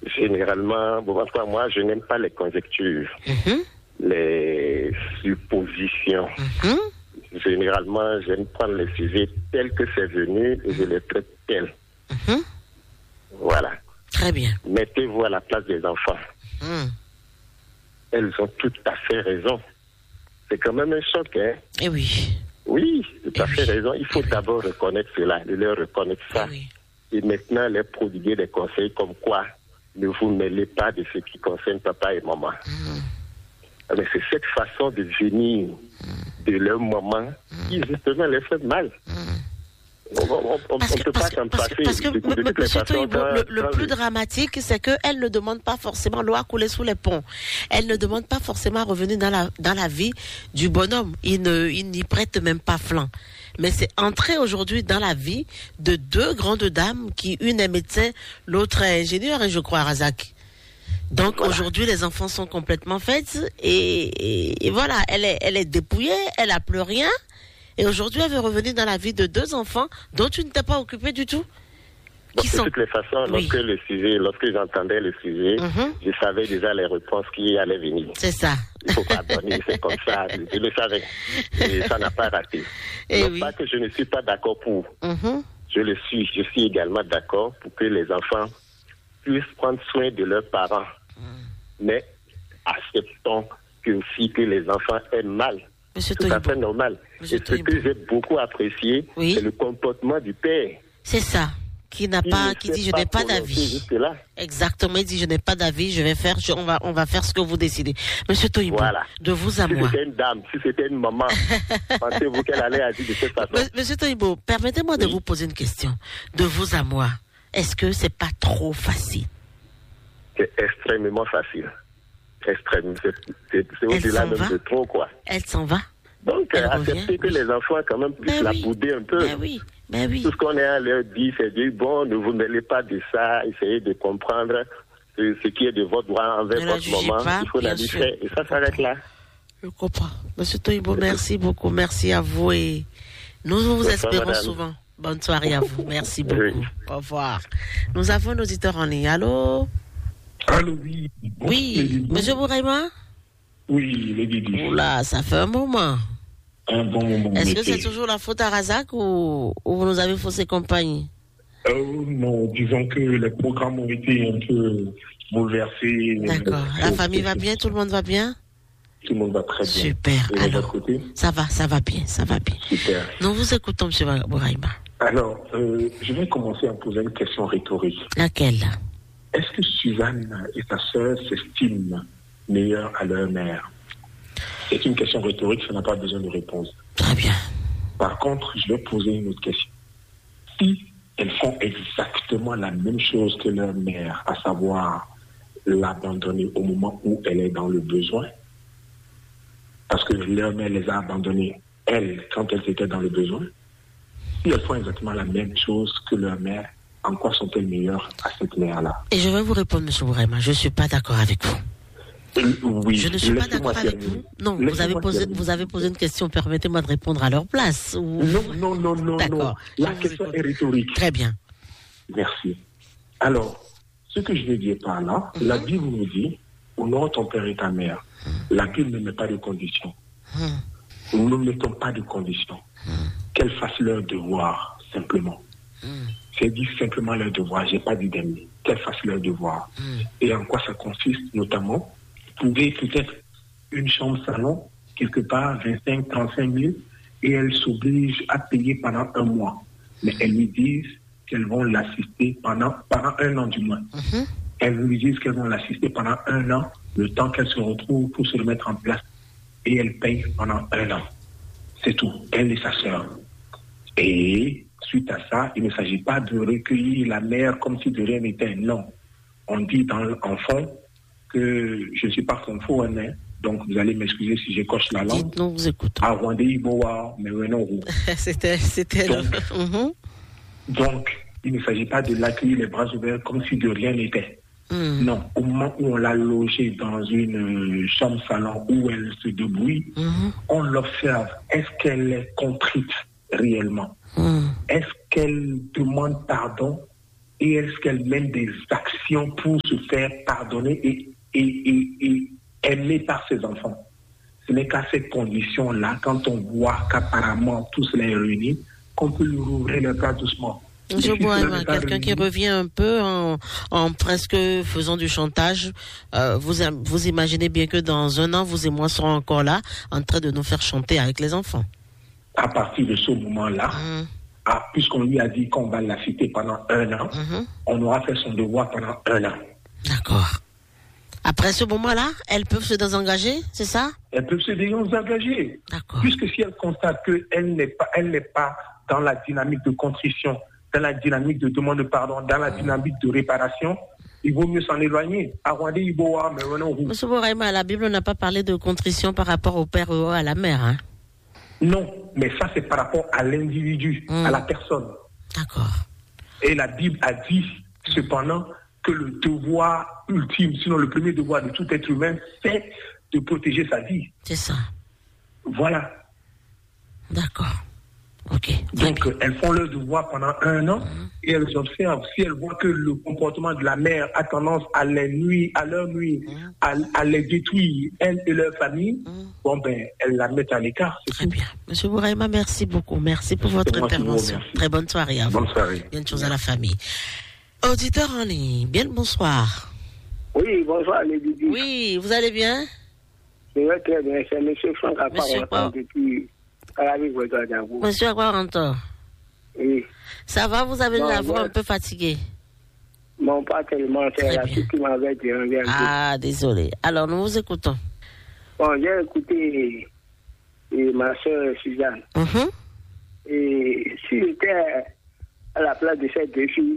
Généralement, moi, je n'aime pas les conjectures, les suppositions. Généralement, j'aime prendre les sujets tels que c'est venu et je les traite tels. Voilà. Très bien. Mettez-vous à la place des enfants. Elles ont tout à fait raison. C'est quand même un choc, hein? Eh oui. Oui, tout à fait raison. Il faut d'abord reconnaître cela, de leur reconnaître ça. Et maintenant, leur prodiguer des conseils comme quoi ne vous mêlez pas de ce qui concerne papa et maman. Mais c'est cette façon de venir de leur maman qui justement les fait mal. On ne peut pas s'en passer. Parce que M. Toyibo, le plus dramatique, c'est qu'elle ne demande pas forcément l'eau à couler sous les ponts. Elle ne demande pas forcément à revenir dans la vie du bonhomme. Il n'y prête même pas flanc. Mais c'est entrer aujourd'hui dans la vie de deux grandes dames qui, une est médecin, l'autre est ingénieure, et je crois, Razak. Donc aujourd'hui, les enfants sont complètement faits et voilà, elle est dépouillée, elle a plus rien. Et aujourd'hui, elle veut revenir dans la vie de deux enfants dont tu ne t'es pas occupé du tout. Donc, de toutes les façons, lorsque j'entendais le sujet, je savais déjà les réponses qui allaient venir. C'est ça. Il faut pardonner, c'est comme ça. Je le savais. Et ça n'a pas raté. Non pas que je ne suis pas d'accord pour. Je suis également d'accord pour que les enfants puissent prendre soin de leurs parents. Mais acceptons que les enfants aiment mal. C'est tout à fait normal. Et ce que j'ai beaucoup apprécié, c'est le comportement du père. C'est ça. Qui dit je n'ai pas d'avis. Exactement, il dit je n'ai pas d'avis, on va faire ce que vous décidez. Monsieur Toyibo, de vous à moi. Si c'était une dame, si c'était une maman, pensez-vous qu'elle allait agir de cette façon? Monsieur Toyibo, permettez-moi de vous poser une question. De vous à moi, est-ce que c'est pas trop facile? C'est extrêmement facile. C'est au-delà même de trop, quoi. Elle s'en va? Donc, accepter que les enfants quand même puissent la bouder un peu. Tout ce qu'on est à leur dire, c'est dire, bon, ne vous mêlez pas de ça, essayez de comprendre ce qui est de votre droit envers votre maman. Il faut la lui faire. Et ça s'arrête là. Je comprends. Monsieur Toyibo, merci beaucoup. Merci à vous et nous vous espérons souvent. Bonne soirée à vous. Merci beaucoup. Au revoir. Nous avons nos auditeurs en ligne. Allô? Allô, oui. Oui, Monsieur Bouraima? Oui, les Didi. Oula, ça fait un moment. Un bon moment. Est-ce que c'est toujours la faute à Razak ou vous nous avez faussé compagnie? Non, disons que les programmes ont été un peu bouleversés. D'accord. La famille va bien? Tout le monde va bien? Tout le monde va très bien. Super. Et de votre côté? Ça va bien. Super. Nous vous écoutons, Monsieur Bouraima. Alors, je vais commencer à poser une question rhétorique. Laquelle? Est-ce que Suzanne et sa sœur s'estiment meilleures à leur mère? C'est une question rhétorique, ça n'a pas besoin de réponse. Très bien. Par contre, je vais poser une autre question. Si elles font exactement la même chose que leur mère, à savoir l'abandonner au moment où elle est dans le besoin, parce que leur mère les a abandonnées, elles, quand elles étaient dans le besoin, si elles font exactement la même chose que leur mère, en quoi sont-elles meilleures à cette mère-là? Et je vais vous répondre, M. Bouraima, je ne suis pas d'accord avec vous. Oui, je ne suis pas d'accord avec vous. Non, vous avez posé une question, permettez-moi de répondre à leur place. Non. D'accord. La question est rhétorique. Très bien. Merci. Alors, ce que je veux dire par là, la Bible nous dit, honore ton père et ta mère. La Bible ne met pas de conditions. Nous ne mettons pas de conditions. Qu'elles fassent leur devoir, simplement. C'est dit simplement leur devoir, j'ai pas dit d'aimer. Qu'elles fassent leur devoir. Et en quoi ça consiste, notamment, trouver peut-être une chambre salon, quelque part, 25-35 000, et elles s'obligent à payer pendant un mois. Mais elles lui disent qu'elles vont l'assister pendant un an du moins. Elles lui disent qu'elles vont l'assister pendant un an, le temps qu'elle se retrouve pour se remettre en place. Et elle paye pendant un an. C'est tout, elle et sa sœur. Et suite à ça, il ne s'agit pas de recueillir la mère comme si de rien n'était. Non. On dit en fond que je ne suis pas faux, donc vous allez m'excuser si j'écorche la langue. Dites-nous, vous écoutons. C'était donc, il ne s'agit pas de l'accueillir les bras ouverts comme si de rien n'était. Non, au moment où on l'a logée dans une chambre salon où elle se débrouille, on l'observe. Est-ce qu'elle est contrite réellement? Est-ce qu'elle demande pardon et est-ce qu'elle mène des actions pour se se faire pardonner et aimer par ses enfants. Ce n'est qu'à cette condition-là, quand on voit qu'apparemment tout cela est réuni, qu'on peut lui rouvrir les bras doucement. Je vois quelqu'un qui revient un peu en presque faisant du chantage. Vous imaginez bien que dans 1 an, vous et moi serons encore là, en train de nous faire chanter avec les enfants. À partir de ce moment-là, puisqu'on lui a dit qu'on va la citer pendant 1 an, on aura fait son devoir pendant 1 an. D'accord. Après ce moment-là, elles peuvent se désengager, c'est ça? Elles peuvent se désengager. D'accord. Puisque si elles constatent qu'elle n'est pas dans la dynamique de contrition, dans la dynamique de demande de pardon, dans la dynamique de réparation, il vaut mieux s'en éloigner. Monsieur Bouraïma, la Bible n'a pas parlé de contrition par rapport au père ou à la mère, hein? Non, mais ça c'est par rapport à l'individu, à la personne. D'accord. Et la Bible a dit cependant que le devoir ultime, sinon le premier devoir de tout être humain, c'est de protéger sa vie. C'est ça. Voilà. D'accord. Ok. Donc elles font leur devoir pendant 1 an et elles observent. Si elles voient que le comportement de la mère a tendance à leur nuire, à les détruire, elles et leur famille, elles la mettent à l'écart. Très bien. Monsieur Bouraïma, merci beaucoup. Merci pour votre intervention. Très bonne soirée à vous. Bonne soirée. Bien de choses à la famille. Auditeur en ligne, bien le bonsoir. Oui, bonsoir les Didi. Oui, vous allez bien? Je vais très bien. C'est M. Franck Akwarantor depuis Calavi-Ouagadougou. Monsieur Akwarantor. Oui. Ça va, vous avez la voix un peu fatiguée? Non, pas tellement. C'est la suite qui m'avait dérangé un peu. Ah, désolé. Alors, nous vous écoutons. Bon, j'ai écouté ma soeur Suzanne. Et si j'étais à la place de cette deux filles,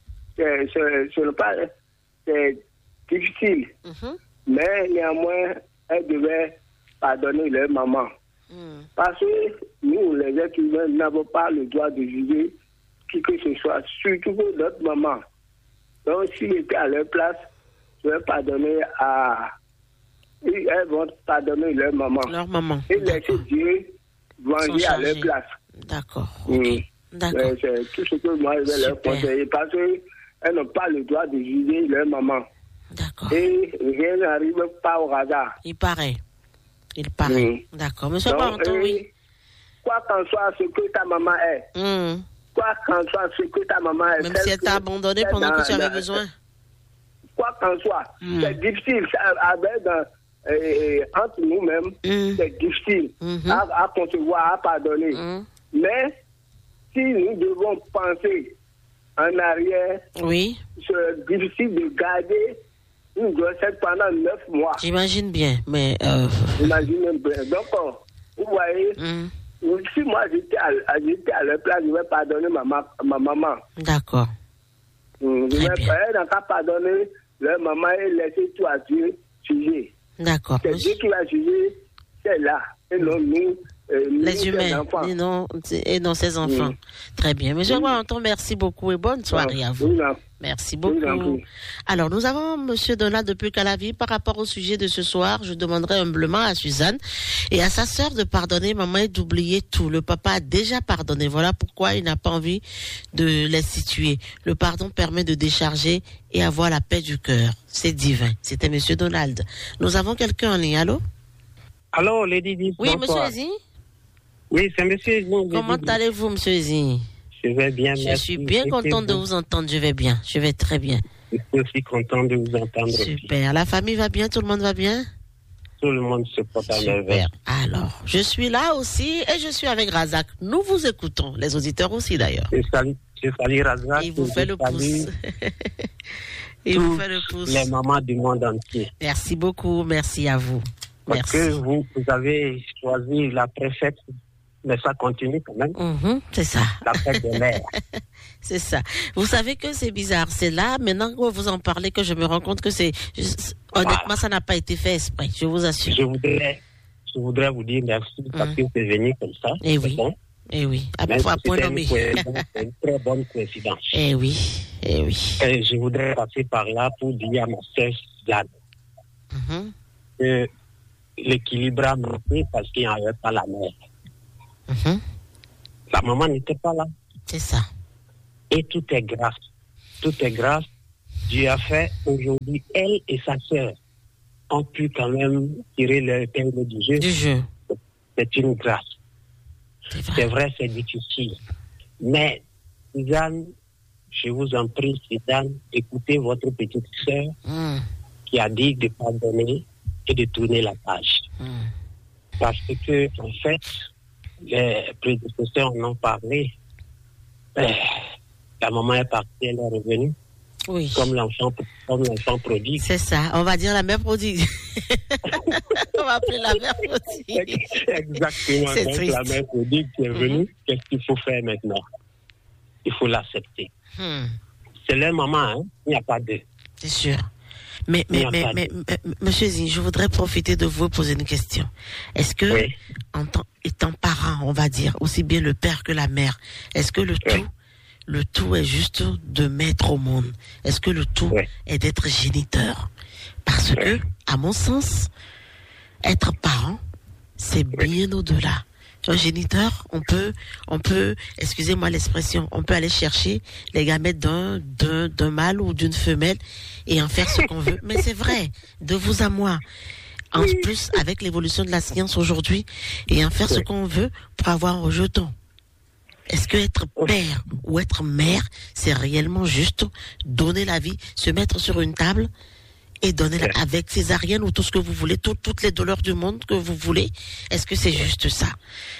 c'est difficile. Mais néanmoins, elles devaient pardonner leur maman. Parce que nous, les êtres humains, n'avons pas le droit de juger qui que ce soit, surtout pour notre maman. Donc, s'il était à leur place, je vais pardonner elles vont pardonner leur maman. Leur maman. Et laisser Dieu venger à leur place. D'accord. Okay. D'accord. C'est tout ce que moi je vais leur conseiller. Parce qu'elles n'ont pas le droit de juger leur maman. D'accord. Et rien n'arrive pas au hasard. Il paraît. D'accord. Monsieur Baranto, oui. Quoi qu'en soit ce que ta maman est. Quoi qu'en soit ce que ta maman est. Même si elle t'a abandonné pendant que tu avais besoin. Quoi qu'en soit. C'est difficile. Entre nous-mêmes, c'est difficile à concevoir, à pardonner. Mais si nous devons penser en arrière, c'est difficile de garder une grossesse pendant 9 mois. J'imagine bien, mais... Imaginez bien. Donc, vous voyez, si moi j'étais à leur place, je vais pardonner ma maman. D'accord. Je vais pas pardonner leur maman et laisser tout à Dieu juger. D'accord. C'est Dieu qui va juger, c'est là. Et non nous, les humains, et non ses enfants. Très bien. Monsieur Bouraïma, merci beaucoup et bonne soirée à vous. Merci beaucoup. Alors, nous avons Monsieur Donald depuis Calavi. Par rapport au sujet de ce soir, je demanderai humblement à Suzanne et à sa sœur de pardonner maman et d'oublier tout. Le papa a déjà pardonné. Voilà pourquoi il n'a pas envie de l'instituer. Le pardon permet de décharger et avoir la paix du cœur. C'est divin. C'était Monsieur Donald. Nous avons quelqu'un en ligne. Allô? Allô, Lady Di. Oui, Monsieur Ezi? Oui, c'est Monsieur Ezi. Comment allez-vous, Monsieur Ezi? Je vais bien, merci. Je suis bien contente de vous entendre. Je vais bien. Je vais très bien. Je suis aussi content de vous entendre. Super. Aussi. La famille va bien? Tout le monde va bien? Tout le monde se porte à merveille. Alors, je suis là aussi et je suis avec Razak. Nous vous écoutons. Les auditeurs aussi, d'ailleurs. Je salue Razak. Il vous fait le pouce. Il vous fait le pouce. Les mamans du monde entier. Merci beaucoup. Merci à vous. Parce que vous avez choisi la préfète, mais ça continue quand même. C'est ça. La fête de mère. C'est ça. Vous savez que c'est bizarre. C'est là, maintenant que vous en parlez, que je me rends compte que c'est... Honnêtement, ça n'a pas été fait exprès, je vous assure. Je voudrais vous dire merci parce que c'est venu comme ça. Et oui. Bon. Et oui. À point nommé. C'est une très bonne coïncidence. Et oui. Et oui. Et je voudrais passer par là pour dire à ma sœur Suzanne que l'équilibre a manqué parce qu'il n'y avait pas la mère. La maman n'était pas là. C'est ça. Et tout est grâce. Tout est grâce. Dieu a fait aujourd'hui, elle et sa sœur ont pu quand même tirer leur épingle du jeu. C'est une grâce. C'est vrai, c'est difficile. Mais, Suzanne, je vous en prie, Suzanne, écoutez votre petite sœur qui a dit de pardonner et de tourner la page. Parce que, en fait, les prédécesseurs en ont parlé. La maman est partie, elle est revenue. Oui. Comme l'enfant prodigue. C'est ça, on va dire la mère prodigue. On va appeler la mère prodigue. Exactement. C'est donc triste. la mère prodigue qui est venue, qu'est-ce qu'il faut faire maintenant? Il faut l'accepter. C'est leur maman, hein? Il n'y a pas d'eux. C'est sûr. Mais Monsieur Zine, je voudrais profiter de vous poser une question. Est-ce que, étant parent, on va dire, aussi bien le père que la mère, est-ce que le tout est juste de mettre au monde? Est-ce que le tout est d'être géniteur? Parce que, à mon sens, être parent, c'est bien au-delà. Un géniteur, on peut, excusez-moi l'expression, on peut aller chercher les gamètes d'un mâle ou d'une femelle et en faire ce qu'on veut. Mais c'est vrai, de vous à moi. En plus, avec l'évolution de la science aujourd'hui, et en faire ce qu'on veut pour avoir un rejeton. Est-ce que être père ou être mère, c'est réellement juste donner la vie, se mettre sur une table et donner avec césarienne ou tout ce que vous voulez, toutes les douleurs du monde que vous voulez? Est-ce que c'est juste ça?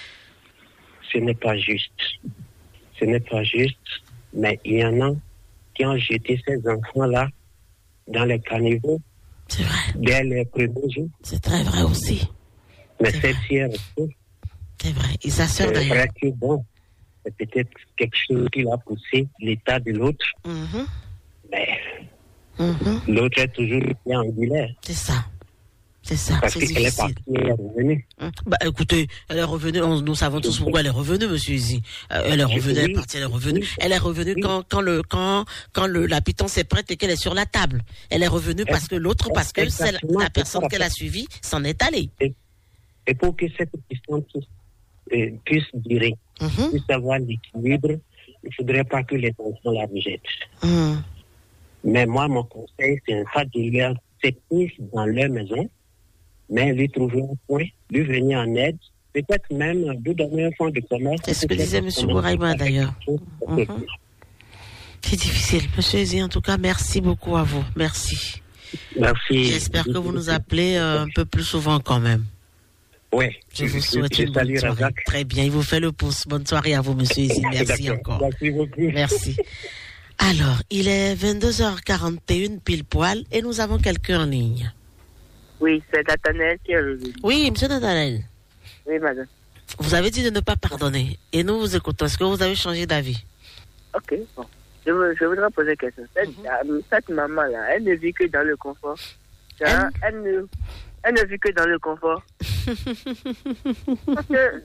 Ce n'est pas juste. Ce n'est pas juste, mais il y en a qui ont jeté ces enfants-là dans les caniveaux dès les premiers jours. C'est très vrai aussi. Mais celle-ci est restée. C'est vrai. Et sa sœur d'ailleurs. C'est vrai que bon, c'est peut-être quelque chose qui l'a poussé l'état de l'autre. Mais l'autre est toujours triangulaire. C'est ça. C'est ça. Parce qu'elle est partie, elle est revenue. Bah écoutez, elle est revenue, nous savons tous pourquoi elle est revenue, monsieur Izzy. Elle est revenue, elle est partie, elle est revenue. Elle est revenue quand la pitance est prête et qu'elle est sur la table. Elle est revenue parce que c'est la personne qu'elle a suivie s'en est allée. Et pour que cette question puisse durer, puisse avoir l'équilibre, il ne faudrait pas que les enfants la rejettent. Mais moi, mon conseil, c'est pas de leur secouer dans leur maison, mais lui trouver un point, lui venir en aide, peut-être même lui donner un fonds de commerce. C'est ce que disait M. Bouraïma d'ailleurs. C'est difficile. Monsieur Izzy, en tout cas, merci beaucoup à vous. Merci. Merci. J'espère que vous nous appelez un peu plus souvent quand même. Oui. Je vous souhaite une bonne soirée. Très bien, il vous fait le pouce. Bonne soirée à vous, monsieur Izzy. Merci encore. Merci beaucoup. Merci. Alors, il est 22h41 pile poil et nous avons quelqu'un en ligne. Oui, c'est Nathanaël qui est revenu. Oui, monsieur Nathanaël. Oui, madame. Vous avez dit de ne pas pardonner et nous vous écoutons. Est-ce que vous avez changé d'avis? Ok, bon. Je voudrais poser une question. Cette maman-là, elle ne vit que dans le confort. Elle ne vit que dans le confort. Parce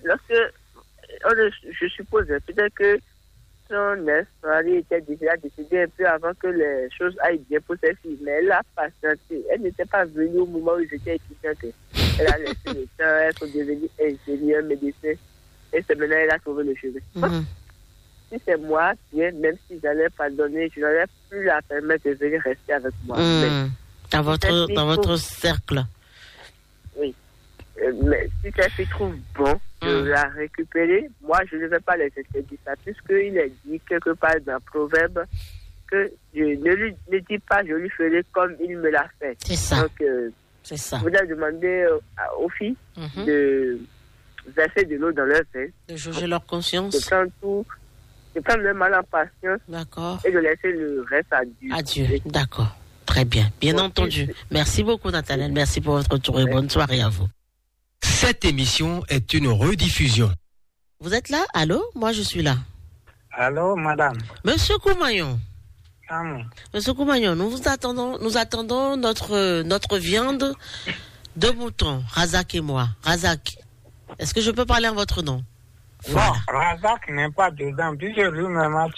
que je suppose peut-être que son ex-mari était déjà décidé un peu avant que les choses aillent bien pour ses filles. Mais elle a patienté. Elle n'était pas venue au moment où j'étais étudiante. Elle a laissé le temps, elle est devenue ingénieure, médecin. Et c'est maintenant elle a trouvé le chemin. Si c'est moi, bien, même si j'allais pardonner, je n'allais plus la permettre de venir rester avec moi. Dans votre cercle. Oui. Mais si cette fille trouve bon de la récupérer, moi je ne vais pas laisser dire ça, puisqu'il est dit quelque part dans le proverbe que je ne dis pas je lui ferai comme il me l'a fait. C'est ça. Donc, c'est ça. Je voudrais demander aux filles de verser de l'eau dans leur vin, de jauger leur conscience, de prendre leur mal en patience. D'accord. Et de laisser le reste à Dieu. À Dieu, d'accord. Très bien, bien entendu. Merci beaucoup, Nathanaël. Merci pour votre retour et bonne soirée à vous. Cette émission est une rediffusion. Vous êtes là? Allô? Moi, je suis là. Allô, madame. Monsieur Koumayon. Monsieur Koumayon, nous attendons notre viande de mouton, Razak et moi. Razak, est-ce que je peux parler en votre nom? Voilà. Non, Razak n'est pas dedans, puisque lui-même a tué.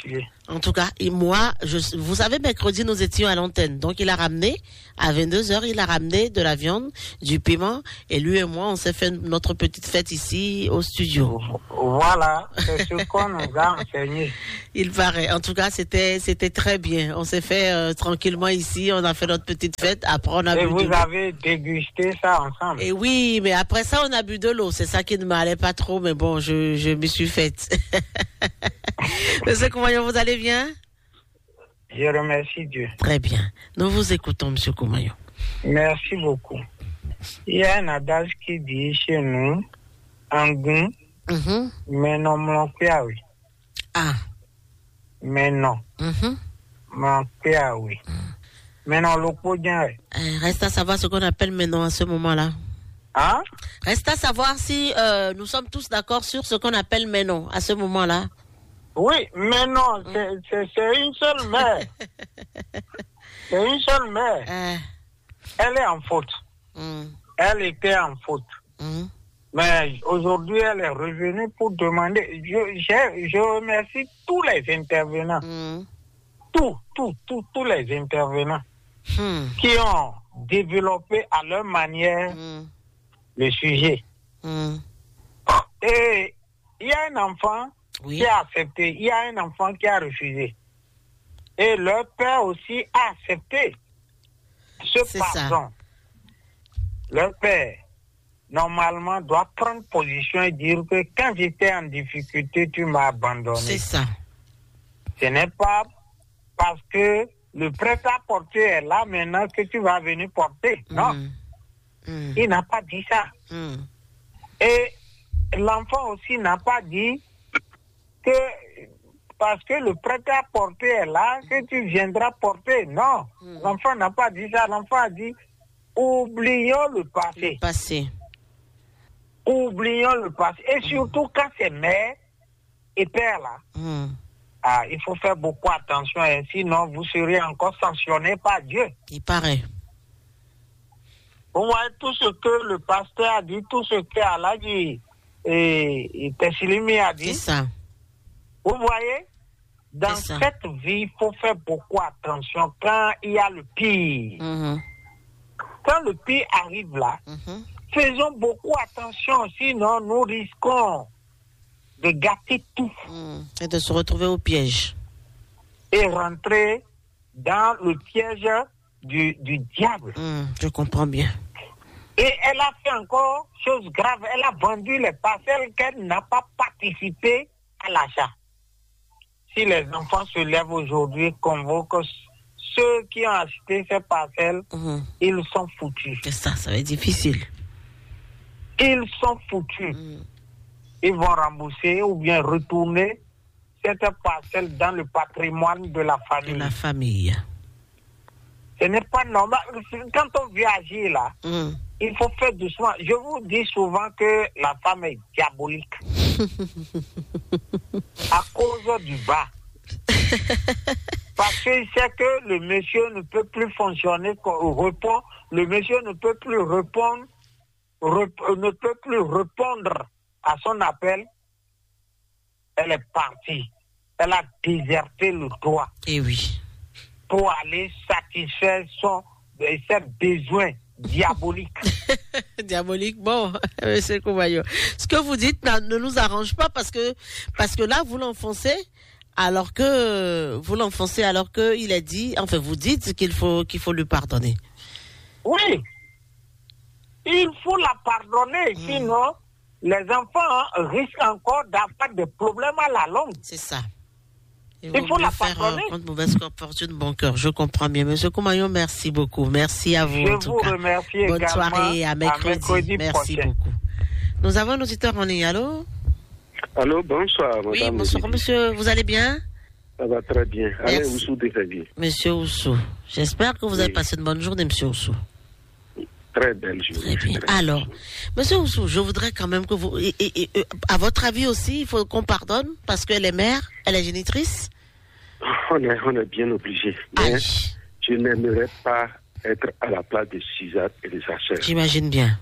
En tout cas, et moi, vous savez, mercredi, nous étions à l'antenne. Donc, il a ramené, à 22h, il a ramené de la viande, du piment. Et lui et moi, on s'est fait notre petite fête ici, au studio. Voilà, c'est ce qu'on nous a enseigné. Il paraît. En tout cas, c'était très bien. On s'est fait tranquillement ici. On a fait notre petite fête. Après, on a bu de l'eau. Et vous avez dégusté ça ensemble. Et oui, mais après ça, on a bu de l'eau. C'est ça qui ne m'allait pas trop. Mais bon, je m'y suis faite. Monsieur Koumayon, vous allez bien? Je remercie Dieu. Très bien. Nous vous écoutons, Monsieur Koumayon. Merci beaucoup. Il y a un adage qui dit chez nous, Angun, mais non, mon père, oui. Ah. Mais non. Mon père, oui. Mais non, le podien. Reste à savoir ce qu'on appelle maintenant à ce moment-là. Hein? Reste à savoir si nous sommes tous d'accord sur ce qu'on appelle maintenant à ce moment-là. Oui, mais non, c'est une seule mère. C'est une seule mère. Elle est en faute. Elle était en faute. Mais aujourd'hui, elle est revenue pour demander. Je remercie tous les intervenants. Tous les intervenants qui ont développé à leur manière le sujet. Et il y a un enfant qui a accepté, il y a un enfant qui a refusé. Et leur père aussi a accepté ce pardon. Leur père, normalement, doit prendre position et dire que quand j'étais en difficulté, tu m'as abandonné. C'est ça. Ce n'est pas parce que le prêt-à-porter est là maintenant que tu vas venir porter. Non. Il n'a pas dit ça. Et l'enfant aussi n'a pas dit que parce que le prêt-à-porter est là, que tu viendras porter. Non. L'enfant n'a pas dit ça. L'enfant a dit, oublions le passé. Oublions le passé. Et surtout quand c'est mère et père là, il faut faire beaucoup attention, sinon vous serez encore sanctionné par Dieu. Il paraît. Vous voyez tout ce que le pasteur a dit, tout ce que Allah dit et Tessilimi a dit. C'est ça. Vous voyez, dans cette vie, il faut faire beaucoup attention quand il y a le pire. Quand le pire arrive là, faisons beaucoup attention, sinon nous risquons de gâter tout. Et de se retrouver au piège. Et rentrer dans le piège du diable. Je comprends bien. Et elle a fait encore chose grave. Elle a vendu les parcelles qu'elle n'a pas participé à l'achat. Si les enfants se lèvent aujourd'hui, convoquent ceux qui ont acheté ces parcelles, ils sont foutus. C'est ça, ça va être difficile. Ils sont foutus. Ils vont rembourser ou bien retourner cette parcelle dans le patrimoine de la famille. De la famille. Ce n'est pas normal. Quand on vient agir là, il faut faire doucement. Je vous dis souvent que la femme est diabolique. À cause du bas. Parce qu'il sait que le monsieur ne peut plus fonctionner au repos. Le monsieur ne peut plus répondre, à son appel. Elle est partie. Elle a déserté le toit. Et oui. Pour aller satisfaire ses besoins diaboliques. Diabolique, bon, monsieur Koumayon. Ce que vous dites ne nous arrange pas parce que là, vous l'enfoncez alors que il a dit, enfin, vous dites qu'il faut lui pardonner. Oui. Il faut la pardonner, sinon les enfants risquent encore d'avoir des problèmes à la longue. C'est ça. Il faut la pardonner. Contre mauvaise fortune, bon cœur, je comprends bien. Monsieur Koumayon, merci beaucoup. Merci à vous. Je vous remercie également. Bonne soirée, à mercredi. Merci beaucoup. Nous avons un auditeur en ligne. Allô? Allô, bonsoir, madame. Oui, bonsoir, monsieur. Vous allez bien? Ça va très bien. Allez, Oussou de Révi. Monsieur Oussou, j'espère que vous avez passé une bonne journée, monsieur Oussou. Très belle journée. Très bien. Alors, monsieur Oussou, je voudrais quand même que vous... à votre avis aussi, il faut qu'on pardonne parce qu'elle est mère, elle est génitrice? On est bien obligé. Mais je n'aimerais pas être à la place de Suzanne et de sa sœur. J'imagine bien.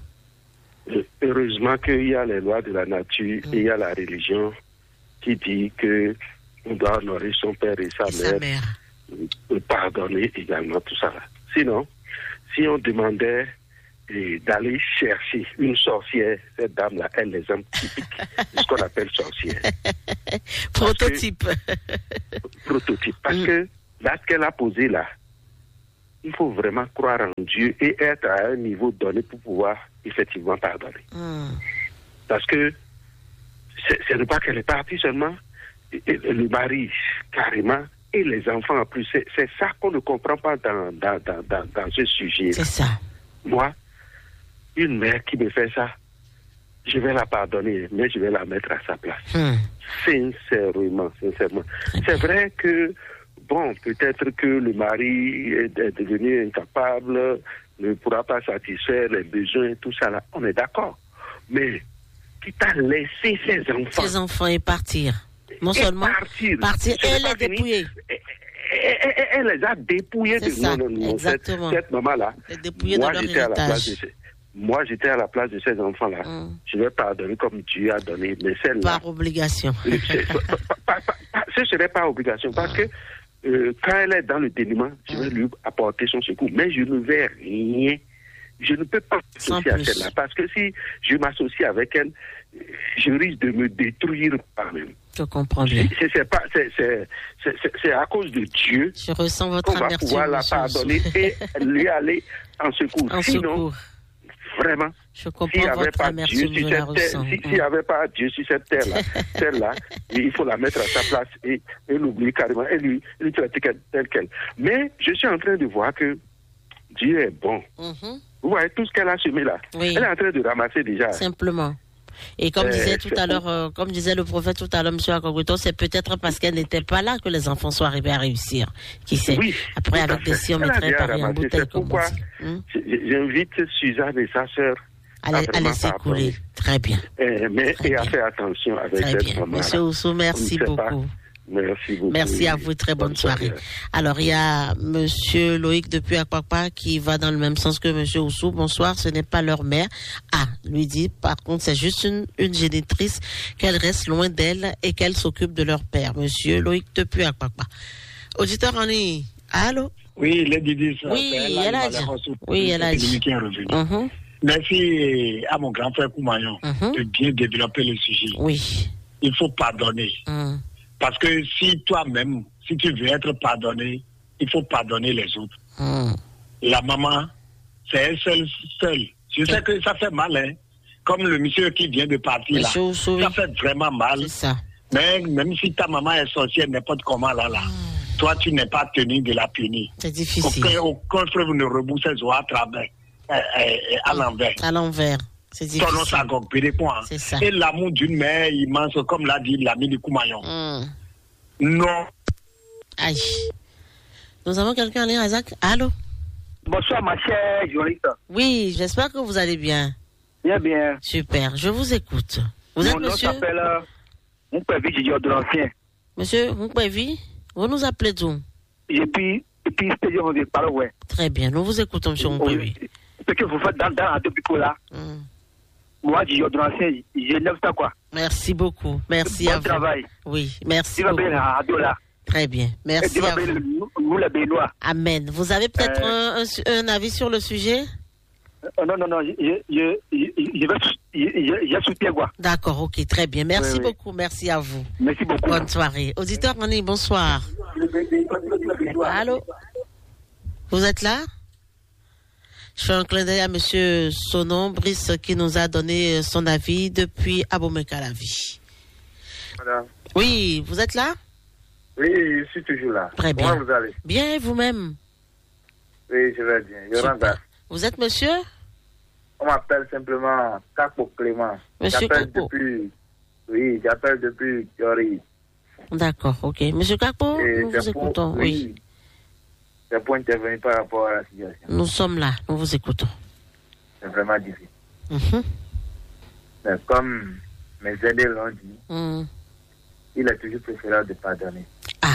Heureusement qu'il y a les lois de la nature et il y a la religion qui dit que on doit honorer son père et sa mère. Pardonner également tout ça. Sinon, si on demandait d'aller chercher une sorcière, cette dame-là, elle les aime typiques, ce qu'on appelle sorcière. Prototype. Prototype. Parce que l'acte qu'elle a posé là, il faut vraiment croire en Dieu et être à un niveau donné pour pouvoir effectivement pardonner. Parce que ce n'est pas qu'elle est partie seulement, et le mari carrément, et les enfants en plus. C'est ça qu'on ne comprend pas dans ce sujet. C'est ça. Moi, une mère qui me fait ça, je vais la pardonner, mais je vais la mettre à sa place. Sincèrement. C'est vrai que, bon, peut-être que le mari est devenu incapable, ne pourra pas satisfaire les besoins, tout ça là. On est d'accord. Mais qui t'a laissé ses enfants. Ses enfants et partir. Non seulement partir et les dépouiller. Elle les a dépouillés de ça, non, exactement. Cette maman-là. Moi, j'étais à la place de ces enfants-là. Je vais pardonner comme Dieu a donné. Mais celle-là. Par obligation. Ce serait pas obligation. Parce que quand elle est dans le dénuement, je vais lui apporter son secours. Mais je ne vais rien. Je ne peux pas m'associer à celle-là. Parce que si je m'associe avec elle, je risque de me détruire par-même. Je comprends bien. C'est à cause de Dieu je ressens votre qu'on va pouvoir la pardonner et lui aller en secours. Sinon, vraiment, je comprends votre amertume, je la ressens. S'il n'y avait pas Dieu sur cette terre-là, celle-là, il faut la mettre à sa place et l'oublier carrément et lui traiter telle qu'elle. Mais je suis en train de voir que Dieu est bon. Vous voyez tout ce qu'elle a semé là. Elle est en train de ramasser déjà. Simplement. Et comme disait tout à l'heure, comme disait le prophète tout à l'heure, M. Akoguto, c'est peut-être parce qu'elle n'était pas là que les enfants sont arrivés à réussir. Qui sait? Après, avec des si on mettrait Paris en bouteille, comme on dit. J'invite Suzanne et sa sœur à laisser couler. Très bien. Et à faire attention avec cette maman. Monsieur Oussou, merci beaucoup. Merci beaucoup. Merci à vous, très bonne soirée. Alors, il y a Monsieur Loïc depuis Akwakwa qui va dans le même sens que Monsieur Oussou. Bonsoir, ce n'est pas leur mère. Lui dit, par contre, c'est juste une génitrice, qu'elle reste loin d'elle et qu'elle s'occupe de leur père. Monsieur Loïc depuis Akwakwa. Auditeur en ligne. Allô? Oui, Lady Dis. Oui, elle a dit. Oui, elle a dit. Merci à mon grand frère Koumayon de bien développer le sujet. Oui. Il faut pardonner. Parce que si toi-même, si tu veux être pardonné, il faut pardonner les autres. La maman, c'est elle seule. Je sais que ça fait mal, hein. Comme le monsieur qui vient de partir là. Ça fait vraiment mal. C'est ça. Mais même si ta maman est sorcière, n'importe comment là, toi, tu n'es pas tenu de la punir. C'est difficile. Aucun frère ne rebousse ses oies à travers, à l'envers. À l'envers. C'est difficile. C'est ça. Et l'amour d'une mère immense, comme l'a dit l'ami de Koumayon. Non. Aïe. Nous avons quelqu'un en ligne, Isaac. Allô? Bonsoir, ma chère journaliste. Oui, j'espère que vous allez bien. Bien. Super, je vous écoute. Vous êtes monsieur? Mon nom s'appelle Moukpevi Didier de l'Ancien. Monsieur Moukpevi, vous nous appelez d'où? Et puis, on dit par ouais. Très bien, nous vous écoutons, monsieur Moukpevi. Ce que vous faites dans la deux là. Moi, Didier de l'Ancien, je lève ça quoi. Merci beaucoup. Merci à vous. Bon travail. Oui, merci beaucoup. Très bien. Merci à vous. Nous, les Bénois. Amen. Vous avez peut-être un avis sur le sujet? Non. Je soutiens quoi. D'accord, ok, très bien. Merci beaucoup. Merci à vous. Merci beaucoup. Bonne soirée. Auditeur Mani, bonsoir. Allô? Vous êtes là? Je fais un clin d'œil à M. Sonon Brice qui nous a donné son avis depuis Abomey-Calavi. Madame. Oui, vous êtes là? Oui, je suis toujours là. Très bien. Comment vous allez? Bien, et vous-même? Oui, je vais bien. Je rends grâce. Vous êtes monsieur? On m'appelle simplement Kakpo Clément. Monsieur Kakpo. Oui, j'appelle depuis Yori. D'accord, ok. Monsieur Kakpo, nous vous écoutons. Oui. C'est pour intervenir par rapport à la situation. Nous sommes là, nous vous écoutons. C'est vraiment difficile. Mais comme mes aînés l'ont dit, il est toujours préférable de pardonner.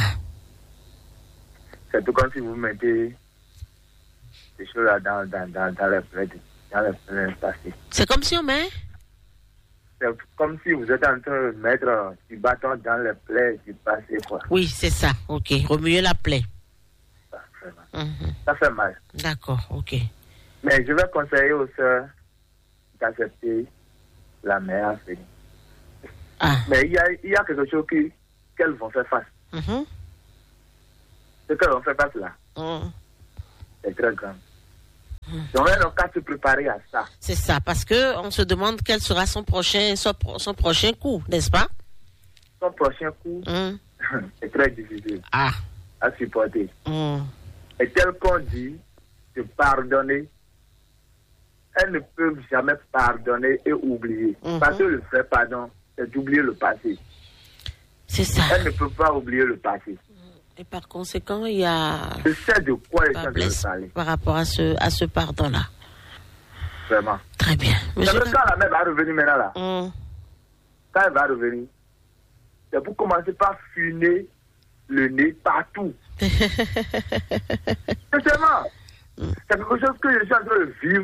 C'est tout comme si vous mettez ces choses-là dans le passé. C'est comme si on met c'est comme si vous êtes en train de mettre du bâton dans les plaies du passé, quoi. Oui, c'est ça. Ok. Remuer la plaie. Ça fait mal. D'accord, ok. Mais je vais conseiller aux sœurs d'accepter la mère. Mais il y a quelque chose qu'elles vont faire face. Ce qu'elles vont faire face là, c'est très grand. Donc elles n'ont qu'à se préparer à ça. C'est ça, parce qu'on se demande quel sera son prochain coup, n'est-ce pas? Son prochain coup, c'est très difficile à supporter. Et tel qu'on dit, de pardonner, elles ne peuvent jamais pardonner et oublier. Parce que le vrai pardon, c'est d'oublier le passé. C'est ça. Elles ne peuvent pas oublier le passé. Et par conséquent, il y a... Je sais de quoi ils sont de parler. Par rapport à ce pardon-là. Vraiment. Très bien. Quand la mère va revenir maintenant là, quand elle va revenir, c'est pour commencer par fumer le nez partout. Sincèrement, c'est quelque chose que je suis en train de vivre,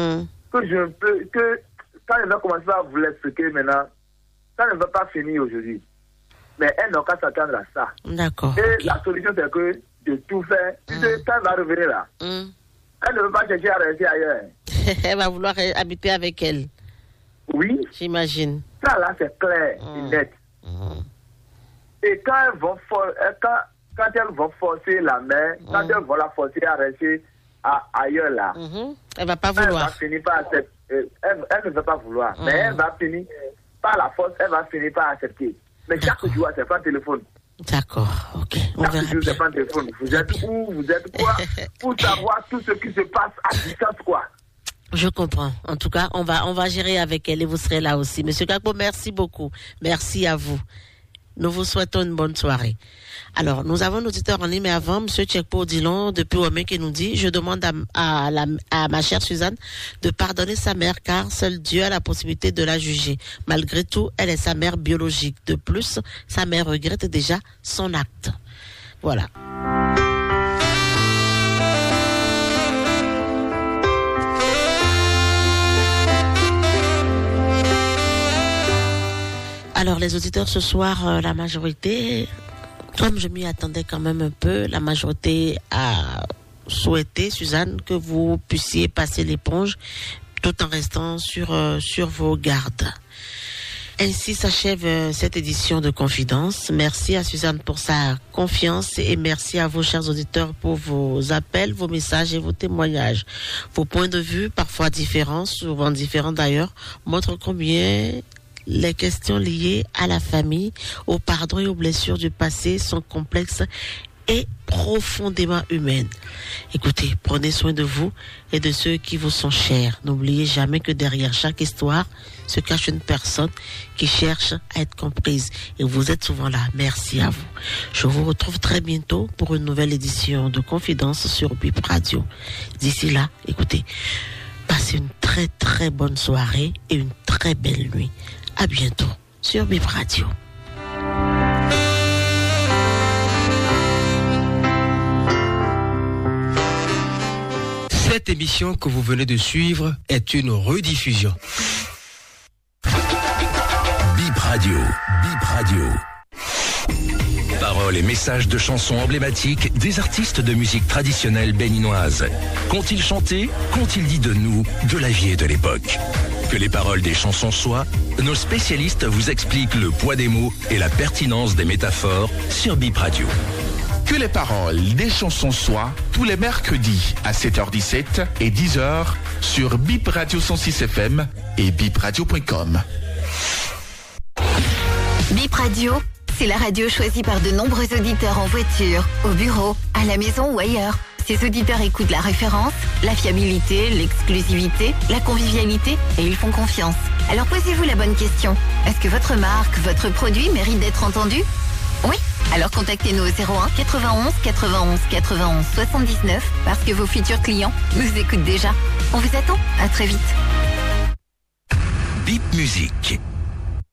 que quand elle va commencer à vous l'expliquer maintenant, ça ne va pas finir aujourd'hui. Mais elles n'ont qu'à s'attendre à ça. D'accord. Et la solution, c'est que de tout faire. Quand elle va revenir là, elle ne veut pas chercher à rester ailleurs. Elle va vouloir habiter avec elle. Oui. J'imagine. Ça là, c'est clair, c'est net. Et quand elles vont forcer la mère, quand elles vont la forcer à rester ailleurs là, elle va pas vouloir. Elle va finir par accepter. Elle ne va pas vouloir. Mais elle va finir par la force, elle va finir par accepter. Mais chaque jour, c'est pas un téléphone. D'accord, ok. Chaque jour, c'est pas un téléphone. Vous êtes où? Vous êtes quoi? Pour savoir tout ce qui se passe à distance, quoi. Je comprends. En tout cas, on va gérer avec elle et vous serez là aussi. Monsieur Gagbo, merci beaucoup. Merci à vous. Nous vous souhaitons une bonne soirée. Alors, nous avons un auditeur en ligne, mais avant, Monsieur Tchekpo Dillon, depuis Ouamé, qui nous dit, je demande à ma chère Suzanne de pardonner sa mère, car seul Dieu a la possibilité de la juger. Malgré tout, elle est sa mère biologique. De plus, sa mère regrette déjà son acte. Voilà. Alors, les auditeurs, ce soir, la majorité, comme je m'y attendais quand même un peu, la majorité a souhaité, Suzanne, que vous puissiez passer l'éponge tout en restant sur vos gardes. Ainsi s'achève cette édition de Confidence. Merci à Suzanne pour sa confiance et merci à vous, chers auditeurs, pour vos appels, vos messages et vos témoignages. Vos points de vue, parfois différents, souvent différents d'ailleurs, montrent combien les questions liées à la famille, au pardon et aux blessures du passé sont complexes et profondément humaines. Écoutez, prenez soin de vous et de ceux qui vous sont chers. N'oubliez jamais que derrière chaque histoire se cache une personne qui cherche à être comprise. Et vous êtes souvent là. Merci à vous. Je vous retrouve très bientôt pour une nouvelle édition de Confidence sur BIP Radio. D'ici là, écoutez, passez une très très bonne soirée et une très belle nuit. À bientôt sur BIP Radio. Cette émission que vous venez de suivre est une rediffusion. BIP Radio. BIP Radio. Paroles et messages de chansons emblématiques des artistes de musique traditionnelle béninoise. Qu'ont-ils chanté? Qu'ont-ils dit de nous, de la vie et de l'époque? Que les paroles des chansons soient, nos spécialistes vous expliquent le poids des mots et la pertinence des métaphores sur BIP Radio. Que les paroles des chansons soient, tous les mercredis à 7h17 et 10h sur BIP Radio 106 FM et bipradio.com. BIP Radio, c'est la radio choisie par de nombreux auditeurs en voiture, au bureau, à la maison ou ailleurs. Ces auditeurs écoutent la référence, la fiabilité, l'exclusivité, la convivialité et ils font confiance. Alors posez-vous la bonne question. Est-ce que votre marque, votre produit mérite d'être entendu? Oui? Alors contactez-nous au 01 91 91 91 79 parce que vos futurs clients nous écoutent déjà. On vous attend. À très vite. BIP Musique.